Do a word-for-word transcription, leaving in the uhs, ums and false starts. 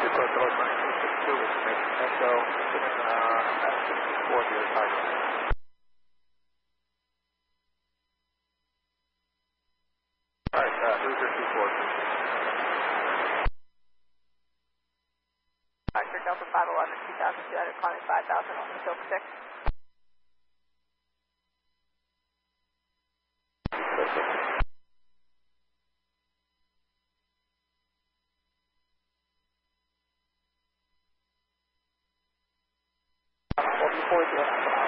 Super Close one two six two, information Echo, assuming uh, at sixty-four to your target. Alright, uh, Loser two four two. Roger, Delta five eleven, two thousand two hundred, climbing five thousand on the Silk six. forty-four zero.